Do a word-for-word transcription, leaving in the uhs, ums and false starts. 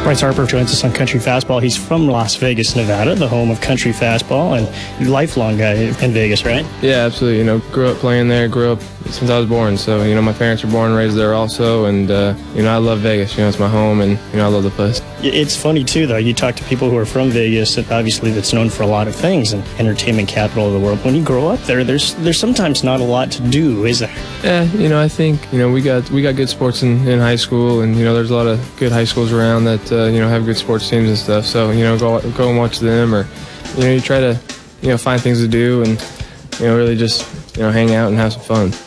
Bryce Harper joins us on Country Fastball. He's from Las Vegas, Nevada, the home of Country Fastball, and you're a lifelong guy in Vegas, right? Yeah, absolutely. You know, grew up playing there, grew up since I was born. So, you know, my parents were born and raised there also, and, uh, you know, I love Vegas. You know, it's my home, and, you know, I love the place. It's funny, too, though. You talk to people who are from Vegas, and obviously that's known for a lot of things, and entertainment capital of the world. When you grow up there, there's there's sometimes not a lot to do, is there? Yeah, you know, I think, you know, we got we got good sports in, in high school, and, you know, there's a lot of good high schools around that, uh, you know, have good sports teams and stuff. So, you know, go go and watch them, or, you know, you try to, you know, find things to do and, you know, really just, you know, hang out and have some fun.